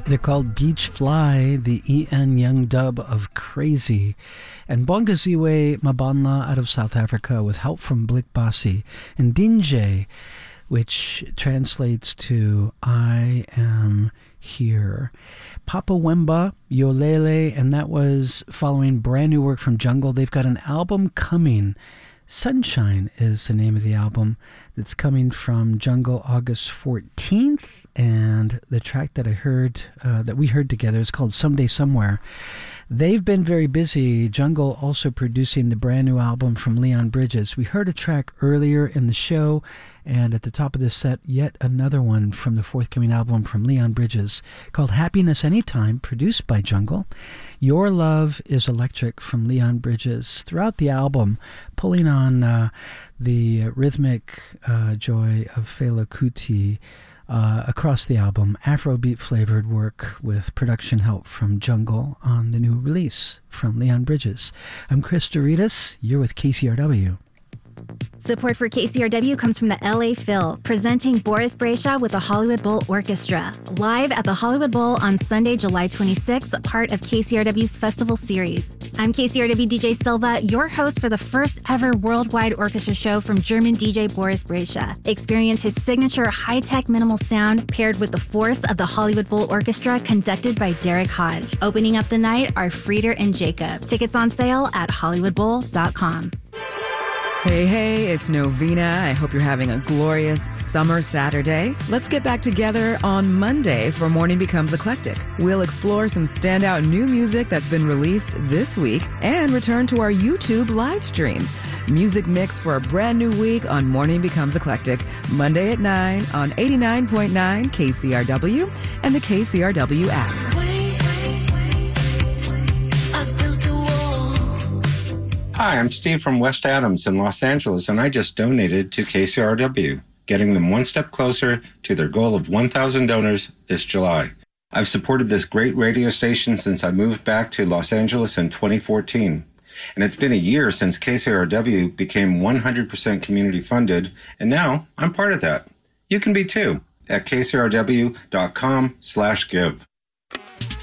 They're called Beach Fly, the E.N. Young dub of Crazy, and Bongaziwe Mabanla out of South Africa with help from Blick Basi, and Dinje, which translates to I am here. Papa Wemba, Yolele, and that was following brand new work from Jungle. They've got an album coming. Sunshine is the name of the album that's coming from Jungle August 14th. And the track that I heard, that we heard together, is called Someday Somewhere. They've been very busy. Jungle also producing the brand new album from Leon Bridges. We heard a track earlier in the show, and at the top of this set, yet another one from the forthcoming album from Leon Bridges called Happiness Anytime, produced by Jungle. Your Love is Electric from Leon Bridges. Throughout the album, pulling on the rhythmic joy of Fela Kuti. Across the album, Afrobeat-flavored work with production help from Jungle on the new release from Leon Bridges. I'm Chris Doritas. You're with KCRW. Support for KCRW comes from the LA Phil, presenting Boris Brejcha with the Hollywood Bowl Orchestra, live at the Hollywood Bowl on Sunday, July 26th, part of KCRW's festival series. I'm KCRW DJ Silva, your host for the first ever worldwide orchestra show from German DJ Boris Brejcha. Experience his signature high-tech minimal sound paired with the force of the Hollywood Bowl Orchestra conducted by Derek Hodge. Opening up the night are Frieder and Jacob. Tickets on sale at hollywoodbowl.com. Hey, it's Novena. I hope you're having a glorious summer Saturday. Let's get back together on Monday for Morning Becomes Eclectic. We'll explore some standout new music that's been released this week and return to our YouTube live stream. Music mix for a brand new week on Morning Becomes Eclectic, Monday at 9 on 89.9 KCRW and the KCRW app. Hi, I'm Steve from West Adams in Los Angeles, and I just donated to KCRW, getting them one step closer to their goal of 1,000 donors this July. I've supported this great radio station since I moved back to Los Angeles in 2014, and it's been a year since KCRW became 100% community funded, and now I'm part of that. You can be too at kcrw.com/give.